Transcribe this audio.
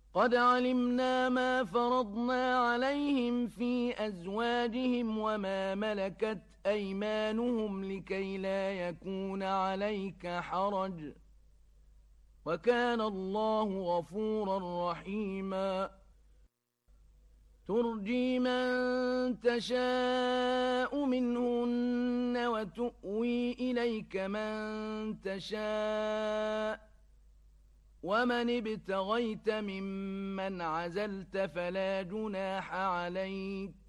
قد علمنا ما فرضنا عليهم في أزواجهم وما ملكت أيمانهم لكي لا يكون عليك حرج وكان الله غفورا رحيما ترجي من تشاء منهن وتؤوي إليك من تشاء ومن ابتغيت ممن عزلت فلا جناح عليك